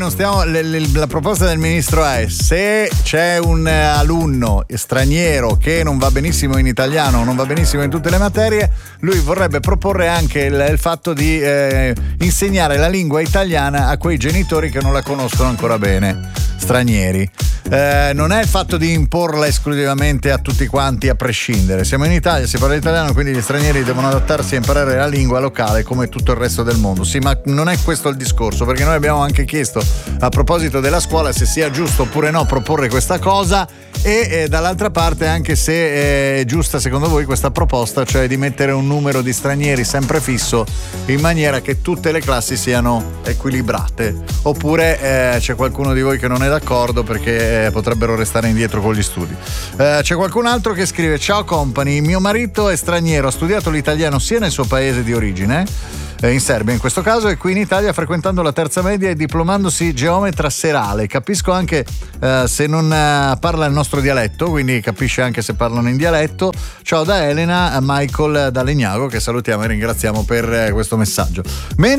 La proposta del ministro è: se c'è un alunno straniero che non va benissimo in italiano, non va benissimo in tutte le materie, lui vorrebbe proporre anche il fatto di insegnare la lingua italiana a quei genitori che non la conoscono ancora bene, stranieri. Non è il fatto di imporla esclusivamente a tutti quanti a prescindere. Siamo in Italia, si parla italiano, quindi gli stranieri devono adattarsi a imparare la lingua locale come tutto il resto del mondo. Sì, ma non è questo il discorso, perché noi abbiamo anche chiesto, a proposito della scuola, se sia giusto oppure no proporre questa cosa, e dall'altra parte anche se è giusta secondo voi questa proposta, cioè di mettere un numero di stranieri sempre fisso in maniera che tutte le classi siano equilibrate, oppure c'è qualcuno di voi che non è d'accordo perché potrebbero restare indietro con gli studi. C'è qualcun altro che scrive: ciao company, mio marito è straniero, ha studiato l'italiano sia nel suo paese di origine, in Serbia in questo caso, e qui in Italia frequentando la terza media e diplomandosi geometra serale. Capisco anche se non parla il nostro dialetto, quindi capisce anche se parlano in dialetto. Ciao da Elena, Michael da Legnago, che salutiamo e ringraziamo per questo messaggio.